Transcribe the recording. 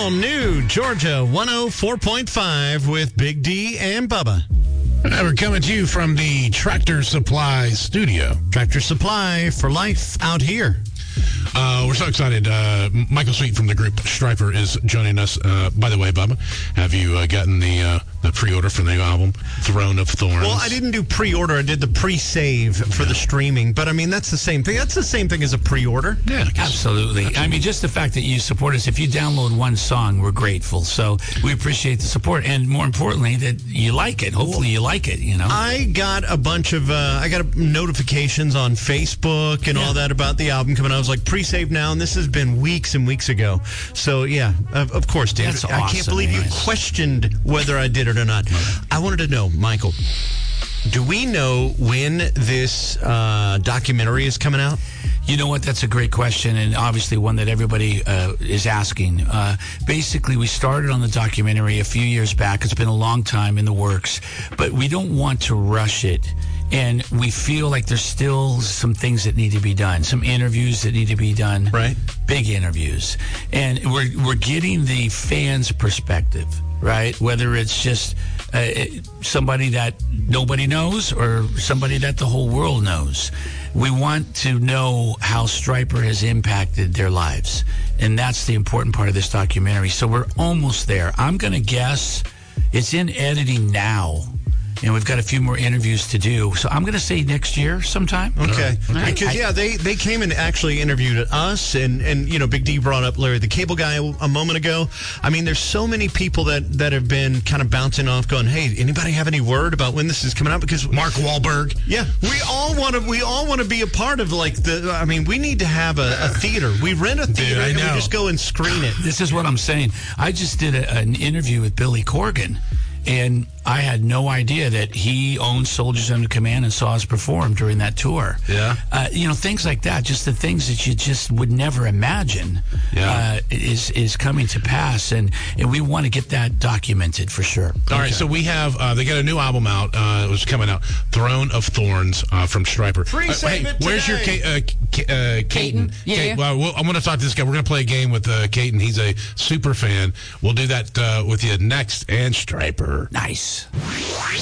all new Georgia 104.5 with Big D and Bubba. We're coming to you from the Tractor Supply studio. Tractor Supply for life out here. We're so excited. Michael Sweet from the group Stryper is joining us. By the way, Bubba, have you gotten the pre-order for the album, Throne of Thorns? Well, I didn't do pre-order. I did the pre-save for the streaming. But, I mean, that's the same thing. That's the same thing as a pre-order. Yeah, absolutely. I mean, just the fact that you support us. If you download one song, we're grateful. So we appreciate the support. And more importantly, that you like it. Hopefully you like it, you know. I got a bunch of notifications on Facebook and all that about the album coming out. I was like, pre-save now, and this has been weeks and weeks ago. So, yeah, of course, Dan. That's I can't awesome, believe you man. questioned whether I did it or not. I wanted to know, Michael, do we know when this documentary is coming out? You know what? That's a great question, and obviously one that everybody is asking. Basically, we started on the documentary a few years back. It's been a long time in the works, but we don't want to rush it. And we feel like there's still some things that need to be done, some interviews that need to be done. Right. Big interviews. And we're getting the fans' perspective, right? Whether it's just somebody that nobody knows or somebody that the whole world knows. We want to know how Stryper has impacted their lives. And that's the important part of this documentary. So we're almost there. I'm going to guess it's in editing now. And we've got a few more interviews to do. So I'm going to say next year sometime. Okay. Right. Because, they came and actually interviewed us. And you know, Big D brought up Larry the Cable Guy a moment ago. I mean, there's so many people that have been kind of bouncing off going, hey, anybody have any word about when this is coming out? Because Mark Wahlberg. Yeah. We all want to be a part of, like, we need to have a theater. We rent a theater and we just go and screen it. This is what I'm saying. I just did an interview with Billy Corgan. And I had no idea that he owned Soldiers Under Command and saw us perform during that tour. Yeah. You know, things like that, just the things that you just would never imagine is coming to pass. And we want to get that documented for sure. All right, so we have, they got a new album out. It was coming out, Throne of Thorns from Stryper. Pre-save it where's your Caton? Yeah. Well, I'm going to talk to this guy. We're going to play a game with Caton. He's a super fan. We'll do that with you next, and Stryper. Nice.